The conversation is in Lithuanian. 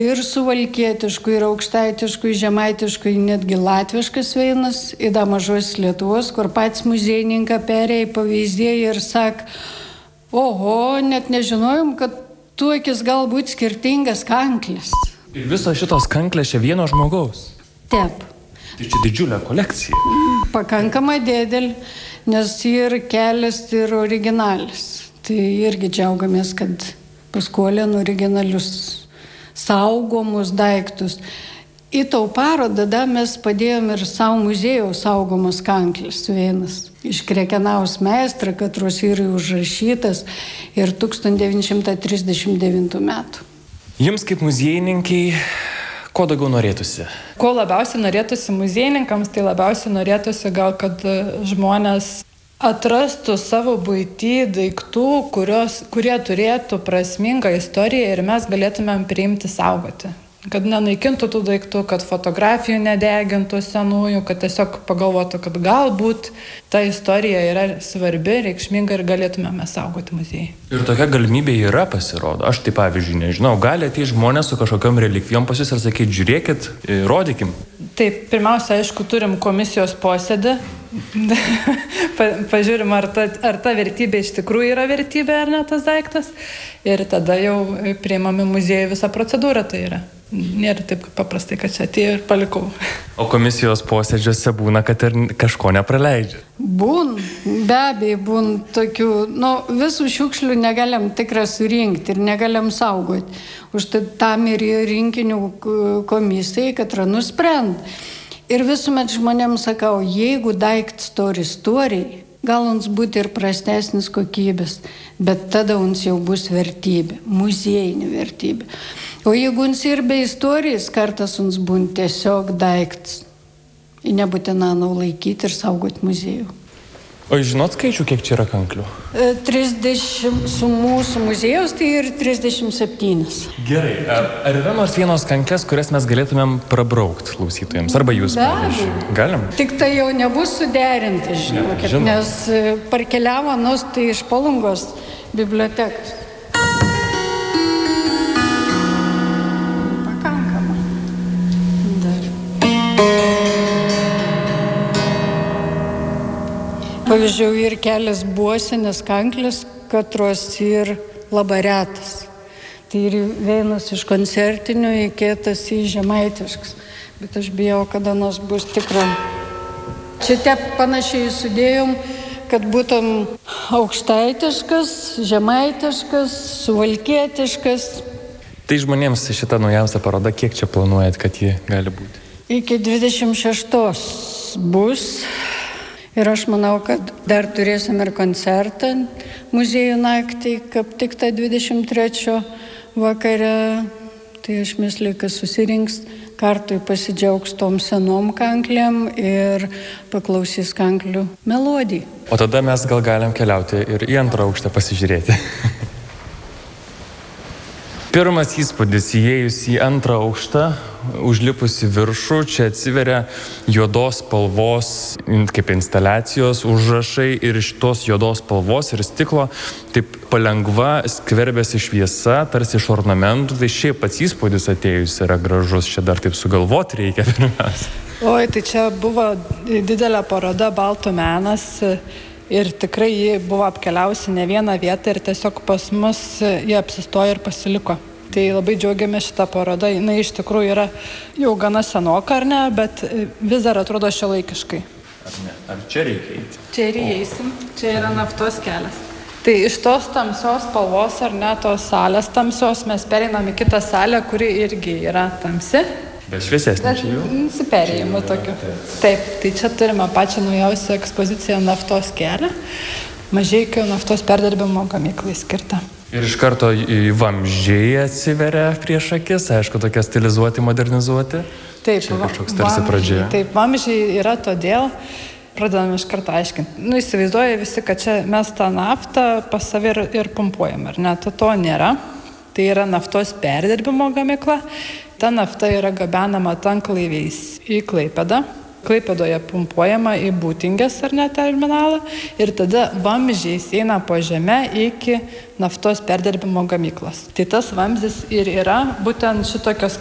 Ir suvalkietišku, ir aukštaitišku, ir žemaitišku, ir netgi latviškas veinas, į da mažos Lietuvos, kur pats muziejininką perėjai pavyzdėjai ir sak, oho, net nežinojom, kad tuokis galbūt skirtingas kanklis. Ir visos šitos kanklės čia vieno žmogaus? Taip. Tai čia didžiulė kolekcija. Pakankamai didelė, nes ir kelias, ir originalis. Tai irgi džiaugiamės, kad paskolėn originalius saugomus daiktus. Į tau parodą mes padėjom ir savo muziejaus saugomas kanklis vienas. Iš Krekenaus meistro, katros yra užrašytas ir 1939 metų. Jums kaip muziejininkai, ko daugiau norėtųsi? Ko labiausiai norėtųsi muziejininkams, tai labiausiai norėtųsi gal, kad žmonės atrastų savo buitį daiktų, kurie turėtų prasmingą istoriją ir mes galėtumėm priimti saugoti. Kad nenaikintų tų daiktų, kad fotografijų nedegintų senųjų, kad tiesiog pagalvotų, kad galbūt ta istorija yra svarbi, reikšminga ir galėtumėme saugoti muziejai. Ir tokia galimybė yra, pasirodo. Aš tai pavyzdžiui nežinau, gali ateiti žmonės su kažkokiom relikvijom pas jūs ir sakyti, žiūrėkit, rodykim. Taip, pirmiausia, aišku, turim komisijos posėdį. Pažiūrim, ar ta vertybė iš tikrųjų yra vertybė ar ne tas daiktas. Ir tada jau priimami muziejai visą procedūrą tai yra. Nėra taip paprastai, kad čia atėjau ir palikau. O komisijos posėdžiuose būna, kad ir kažko nepraleidžia? Be abejo, tokių, visų šiukšlių negalim tikrai surinkti ir negalim saugoti. Užtai tam ir rinkinių komisijai, kad nusprend. Ir visuomet žmonėms sakau, jeigu daiktas turi istorijai, gal mums būti ir prastesnis kokybės, bet tada mums jau bus vertybė, muziejinė vertybė. O jeigu mums ir be istorijos, kartas mums būna tiesiog daiktas. Ir nebūtina laikyti ir saugoti muziejų. O žinot skaičių, kiek čia yra kanklių? 30 su mūsų muziejaus, tai ir 37. Gerai. Ar yra nors vienos kanklės, kurias mes galėtumėm prabraukti klausytojams? Arba jūs, pavyzdžiui? Galim? Tik tai jau nebus suderinti, žinokit, nes parkeliavo tai iš Palungos bibliotekos. Pavyzdžiui, ir kelias buosinės kanklės, katros ir labai retas. Tai ir vienas iš koncertinių, kitas į žemaitiškas. Bet aš bijau, kada nors bus tikra. Čia taip panašiai sudėjom, kad būtum aukštaitiškas, žemaitiškas, suvalkietiškas. Tai žmonėms šita naujausia paroda, kiek čia planuojat, kad ji gali būti? Iki 26 bus. Ir aš manau, kad dar turėsim ir koncertą muziejų naktį, kaip tik tą 23 vakare. Tai aš misliu, kad susirinks kartu pasidžiaugs tom senom kanklėm ir paklausys kanklių melodijų. O tada mes gal galim keliauti ir į antrą aukštą pasižiūrėti. Pirmas įspūdis įėjus į antrą aukštą, užlipus į viršų, čia atsiveria juodos spalvos kaip instaliacijos užrašai ir iš tos juodos spalvos ir stiklo taip palengva skverbėsi šviesa, tarsi iš ornamentų. Tai šiaip pats įspūdis atėjus yra gražus, čia dar taip sugalvoti reikia pirmiausia. Oi, tai čia buvo didelė paroda Baltų menas. Ir tikrai ji buvo apkeliausi ne vieną vietą ir tiesiog pas mus jie apsistojo ir pasiliko. Tai labai džiaugiamės šitą parodą. Jinai iš tikrųjų yra jau gana senoka, ar ne, bet vis dar atrodo šiuolaikiškai. Ar ne? Ar čia reikia eiti? Čia ir įeisim. Čia yra naftos kelias. Tai iš tos tamsios spalvos, ar ne, tos salės tamsios, mes pereinam į kitą salę, kuri irgi yra tamsi. Bet šviesesnė čia jau? Perėjimų tokių. Taip, tai čia turime pačią naujausią ekspoziciją naftos kelią. Mažeikių naftos perdirbimo gamyklai skirta. Ir iš karto vamzdžiai atsiveria prieš akis, aišku, tokie stilizuoti, modernizuoti. Taip, čia kažkoks tarsi pradžioje. Taip, vamzdžiai yra todėl, pradedame iš karto aiškinti. Įsivaizduoja visi, kad čia mes tą naftą pas savį ir pumpuojam, ar ne? To nėra. Tai yra naftos perdirbimo gamykla. Ta nafta yra gabenama tanklaiviais į Klaipėdą. Klaipėdoje pumpuojama į Būtingės ar ne terminalą ir tada vamzdžiais eina po žeme iki naftos perdirbimo gamyklos. Tai tas vamzdis ir yra būtent šitokios